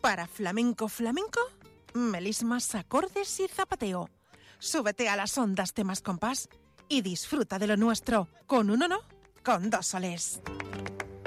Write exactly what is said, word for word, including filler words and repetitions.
Para flamenco flamenco, melismas, acordes y zapateo. Súbete a las ondas de Más Compás y disfruta de lo nuestro. Con uno no, con dos soles.